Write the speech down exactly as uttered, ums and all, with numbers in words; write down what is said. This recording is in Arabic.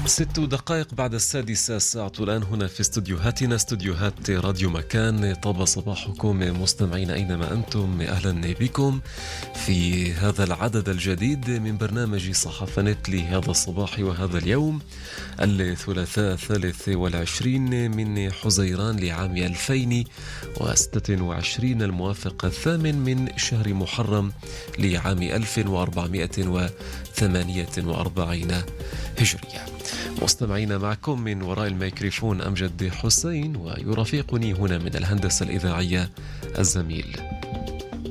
ست دقائق بعد السادسة الساعة الآن هنا في استوديوهاتنا استوديوهات راديو مكان. طاب صباحكم مستمعين أينما أنتم، أهلا بكم في هذا العدد الجديد من برنامج صحافة نت لهذا الصباح وهذا اليوم الثلاثاء الثالث والعشرين من حزيران لعام ألفين وستة وعشرين الموافق الثامن من شهر محرم لعام ألف وأربعمائة وثمانية وأربعين هجرية. مستمعين معكم من وراء الميكروفون أمجد حسين، ويرافقني هنا من الهندسة الإذاعية الزميل